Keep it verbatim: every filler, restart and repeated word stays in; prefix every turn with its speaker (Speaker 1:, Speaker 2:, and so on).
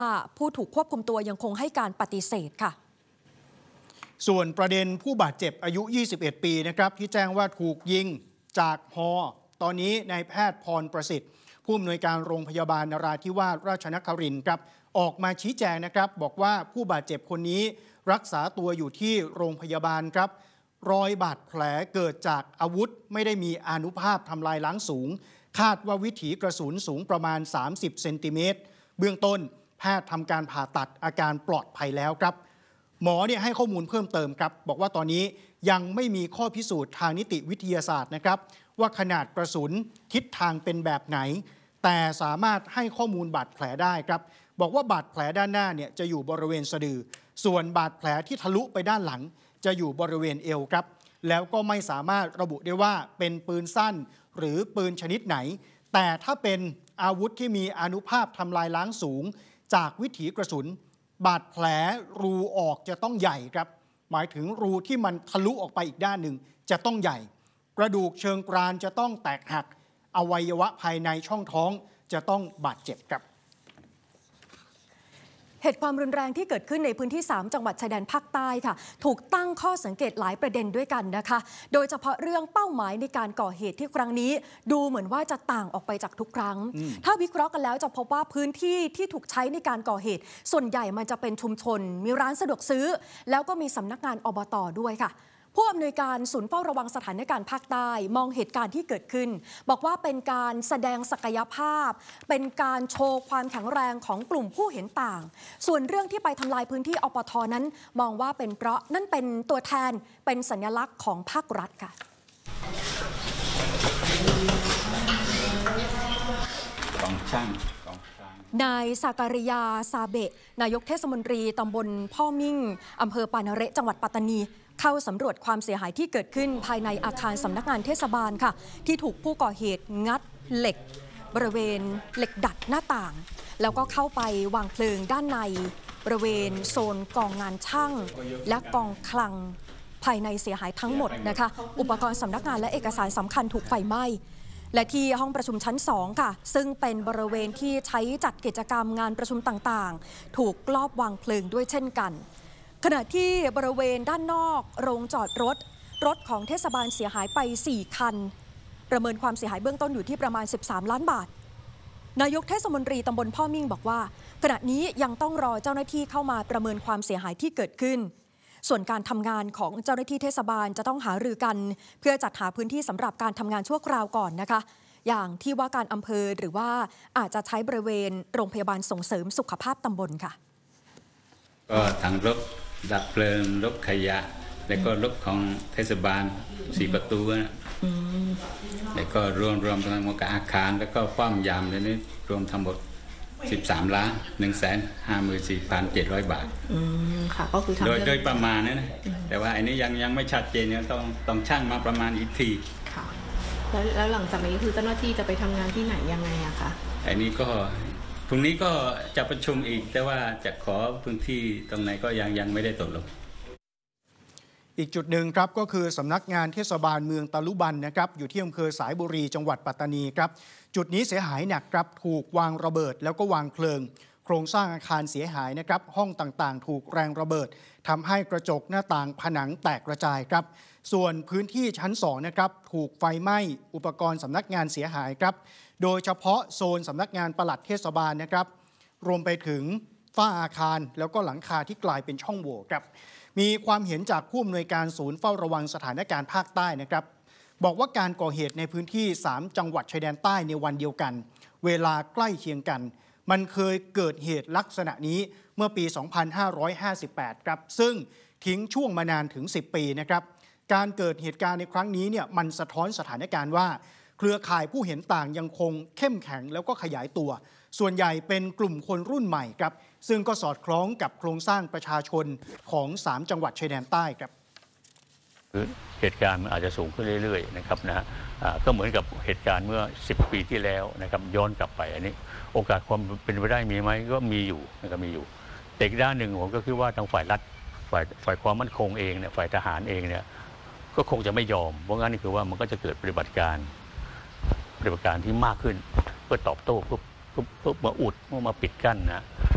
Speaker 1: ผู้ถูกควบคุมตัวยังคงให้การปฏิเสธค่ะ
Speaker 2: ส่วนประเด็นผู้บาดเจ็บอายุ ยี่สิบเอ็ด ปีนะครับที่แจ้งว่าถูกยิงจากฮอตอนนี้นายแพทย์พรประสิทธิ์ผู้อำนวยการโรงพยาบาลนราธิวาสราชนครินทร์ครับออกมาชี้แจงนะครับบอกว่าผู้บาดเจ็บคนนี้รักษาตัวอยู่ที่โรงพยาบาลครับรอยบาดแผลเกิดจากอาวุธไม่ได้มีอานุภาพทำลายล้างสูงคาดว่าวิถีกระสุนสูงประมาณสามสิบเซนติเมตรเบื้องต้นแพทย์ทำการผ่าตัดอาการปลอดภัยแล้วครับหมอเนี่ยให้ข้อมูลเพิ่มเติมครับบอกว่าตอนนี้ยังไม่มีข้อพิสูจน์ทางนิติวิทยาศาสตร์นะครับว่าขนาดกระสุนทิศทางเป็นแบบไหนแต่สามารถให้ข้อมูลบาดแผลได้ครับบอกว่าบาดแผลด้านหน้าเนี่ยจะอยู่บริเวณสะดือส่วนบาดแผลที่ทะลุไปด้านหลังจะอยู่บริเวณเอวครับแล้วก็ไม่สามารถระบุได้ว่าเป็นปืนสั้นหรือปืนชนิดไหนแต่ถ้าเป็นอาวุธที่มีอานุภาพทำลายล้างสูงจากวิถีกระสุนบาดแผลรูออกจะต้องใหญ่ครับหมายถึงรูที่มันทะลุออกไปอีกด้านหนึ่งจะต้องใหญ่กระดูกเชิงกรานจะต้องแตกหักอวัยวะภายในช่องท้องจะต้องบาดเจ็บครับ
Speaker 1: เหตุความรุนแรงที่เกิดขึ้นในพื้นที่สามจังหวัดชายแดนภาคใต้ค่ะถูกตั้งข้อสังเกตหลายประเด็นด้วยกันนะคะโดยเฉพาะเรื่องเป้าหมายในการก่อเหตุที่ครั้งนี้ดูเหมือนว่าจะต่างออกไปจากทุกครั้งถ้าวิเคราะห์กันแล้วจะพบว่าพื้นที่ที่ถูกใช้ในการก่อเหตุส่วนใหญ่มันจะเป็นชุมชนมีร้านสะดวกซื้อแล้วก็มีสำนักงานอบต.ด้วยค่ะผู้อำนวยการศูนย์เฝ้าระวังสถานการณ์ภาคใต้มองเหตุการณ์ที่เกิดขึ้นบอกว่าเป็นการแสดงศักยภาพเป็นการโชว์ความแข็งแรงของกลุ่มผู้เห็นต่างส่วนเรื่องที่ไปทำลายพื้นที่อปท.นั้นมองว่าเป็นเพราะนั่นเป็นตัวแทนเป็นสัญลักษณ์ของภาครัฐค่ะ
Speaker 3: กองช่าง
Speaker 1: นายสาการิยาซาเบะนายกเทศมนตรีตำบลพ่อมิ่งอำเภอปานาเระจังหวัดปัตตานีเข้าสำรวจความเสียหายที่เกิดขึ้นภายในอาคารสำนักงานเทศบาลค่ะที่ถูกผู้ก่อเหตุงัดเหล็กบริเวณเหล็กดัดหน้าต่างแล้วก็เข้าไปวางเพลิงด้านในบริเวณโซนกองงานช่างและกองคลังภายในเสียหายทั้งหมดนะคะอุปกรณ์สำนักงานและเอกสารสำคัญถูกไฟไหม้และที่ห้องประชุมชั้นสองค่ะซึ่งเป็นบริเวณที่ใช้จัดกิจกรรมงานประชุมต่างๆถูกลอบวางเพลิงด้วยเช่นกันขณะที่บริเวณด้านนอกโรงจอดรถรถของเทศบาลเสียหายไปสี่คันประเมินความเสียหายเบื้องต้นอยู่ที่ประมาณสิบสามล้านบาทนายกเทศมนตรีตำบลพ่อมิ่งบอกว่าขณะนี้ยังต้องรอเจ้าหน้าที่เข้ามาประเมินความเสียหายที่เกิดขึ้นส่วนการทำงานของเจ้าหน้าที่เทศบาลจะต้องหารือกันเพื่อจัดหาพื้นที่สำหรับการทำงานชั่วคราวก่อนนะคะอย่างที่ว่าการอำเภอหรือว่าอาจจะใช้บริเวณโรงพยาบาลส่งเสริมสุขภาพตำบลค่ะ
Speaker 3: ก็ทางรถดับเพลิงรถขยะแล้วก็รถของเทศบาลสี่ประตูนะแล้วก็รวมรวมทั้งหมดกับอาคารแล้วก็ป้อมยามในนี้รวมทั้งหมดสิบสามล้านหนึ่งแสนห้าหมื่นสี่พันเจ็ดร้อยบาท
Speaker 4: ค่ะก็คือทำ
Speaker 3: โดยโดยประมาณนะแต่ว่าอันนี้ยังยังไม่ชัดเจนเนี่ยต้องต้องช่างมาประมาณอีกที
Speaker 4: ค่ะแล้วแล้วหลังจากนี้คือเจ้าหน้าที่จะไปทำงานที่ไหนยังไงอะคะ
Speaker 3: อันนี้ก็พรุ่งนี้ก็จะประชุมอีกแต่ว่าจะขอพื้นที่ตรงไหนก็ยังยังไม่ได้ตกลง
Speaker 2: อีกจุดหนึ่งครับก็คือสำนักงานเทศบาลเมืองตะลุบันนะครับอยู่ที่อำเภอสายบุรีจังหวัดปัตตานีครับจุดนี้เสียหายหนักครับถูกวางระเบิดแล้วก็วางเพลิงโครงสร้างอาคารเสียหายนะครับห้องต่างๆถูกแรงระเบิดทำให้กระจกหน้าต่างผนังแตกกระจายครับส่วนพื้นที่ชั้นสองนะครับถูกไฟไหม้อุปกรณ์สำนักงานเสียหายครับโดยเฉพาะโซนสำนักงานปลัดเทศบาลนะครับรวมไปถึงฝ้าอาคารแล้วก็หลังคาที่กลายเป็นช่องโหว่ครับมีความเห็นจากผู้อำนวยการศูนย์เฝ้าระวังสถานการณ์ภาคใต้นะครับบอกว่าการก่อเหตุในพื้นที่สามจังหวัดชายแดนใต้ในวันเดียวกันเวลาใกล้เคียงกันมันเคยเกิดเหตุลักษณะนี้เมื่อปี สองพันห้าร้อยห้าสิบแปด ครับซึ่งทิ้งช่วงมานานถึงสิบปีนะครับการเกิดเหตุการณ์ในครั้งนี้เนี่ยมันสะท้อนสถานการณ์ว่าเครือข่ายผู้เห็นต่างยังคงเข้มแข็งแล้วก็ขยายตัวส่วนใหญ่เป็นกลุ่มคนรุ่นใหม่ครับซึ่งก็สอดคล้องกับโครงสร้างประชาชนของสามจังหวัดชายแดนใต้ครับ
Speaker 5: เหตุการณ์มันอาจจะสูงขึ้นเรื่อยๆนะครับนะฮะก็เหมือนกับเหตุการณ์เมื่อสิบปีที่แล้วนะครับย้อนกลับไปอันนี้โอกาสความเป็นไปได้มีไหมก็มีอยู่นะครับมีอยู่แต่อีกด้านหนึ่งผมก็คิดว่าทางฝ่ายรัฐฝ่ายฝ่ายความมั่นคงเองเนี่ยฝ่ายทหารเองเนี่ยก็คงจะไม่ยอมเพราะงั้นคือว่ามันก็จะเกิดปฏิบัติการปฏิบัติการที่มากขึ้นเพื่อตอบโต้เพื่อเพื่อมาอุดเพื่อมาปิดกั้นนะ